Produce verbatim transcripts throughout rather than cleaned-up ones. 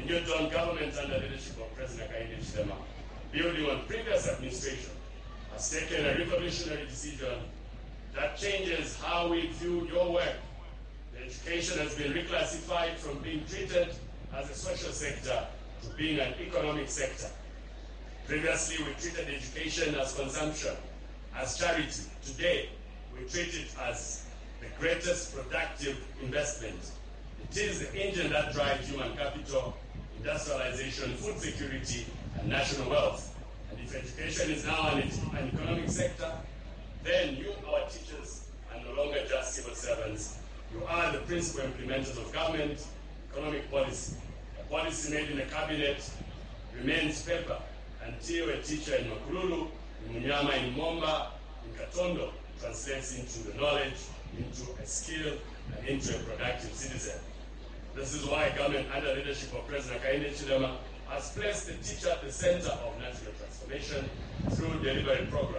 The New Dawn government under the leadership of President Hakainde Hichilema, building on previous administration, has taken a revolutionary decision that changes how we view your work. The education has been reclassified from being treated as a social sector to being an economic sector. Previously, we treated education as consumption, as charity. Today, we treat it as the greatest productive investment. It is the engine that drives human capital, industrialization, food security, and national wealth. And if education is now an, an economic sector, then you, our teachers, are no longer just civil servants. You are the principal implementers of government economic policy. A policy made in a cabinet remains paper until a teacher in Makululu, in Munyama, in Momba, in Katondo translates into the knowledge, into a skill, and into a productive citizen. This is why government under the leadership of President Hakainde Hichilema has placed the teacher at the center of national transformation through delivery program.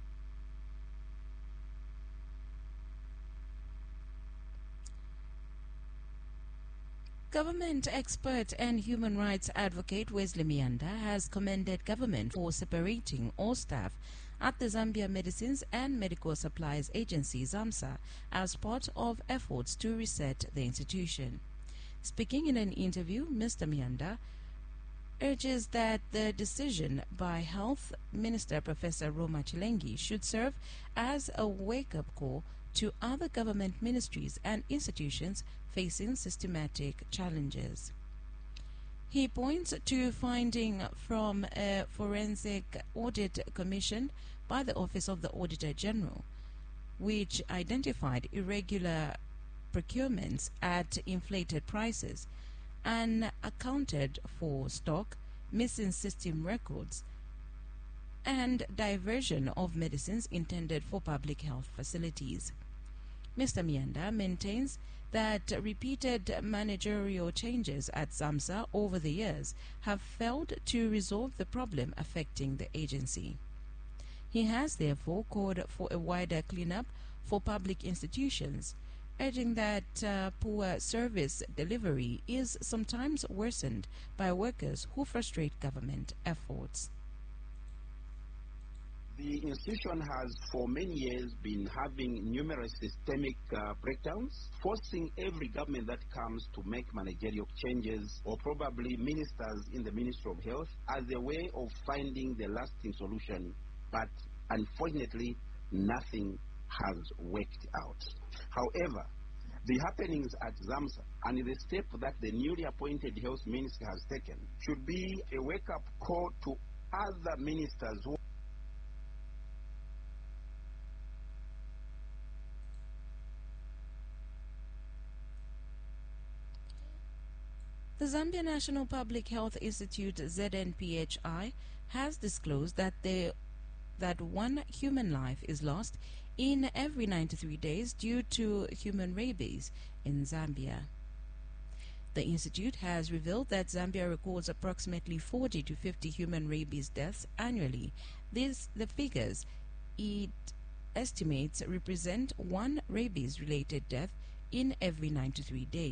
Government expert and human rights advocate Wesley Miyanda has commended government for separating all staff at the Zambia Medicines and Medical Supplies Agency ZAMSA as part of efforts to reset the institution. Speaking in an interview, Mister Miyanda urges that the decision by Health Minister Professor Roma Chilengi should serve as a wake-up call to other government ministries and institutions facing systematic challenges. He points to finding from a forensic audit commissioned by the Office of the Auditor General, which identified irregular procurements at inflated prices and accounted for stock, missing system records, and diversion of medicines intended for public health facilities. Mister Miyanda maintains that repeated managerial changes at ZAMSA over the years have failed to resolve the problem affecting the agency. He has therefore called for a wider cleanup for public institutions, urging that uh, poor service delivery is sometimes worsened by workers who frustrate government efforts. The institution has for many years been having numerous systemic uh, breakdowns, forcing every government that comes to make managerial changes, or probably ministers in the Ministry of Health, as a way of finding the lasting solution. But unfortunately, nothing has worked out. However, the happenings at ZAMSA and the step that the newly appointed health minister has taken should be a wake-up call to other ministers who The Zambia National Public Health Institute, Z N P H I, has disclosed that they, that one human life is lost in every ninety-three days due to human rabies in Zambia. The institute has revealed that Zambia records approximately forty to fifty human rabies deaths annually. These, the figures it estimates represent one rabies-related death in every ninety-three days.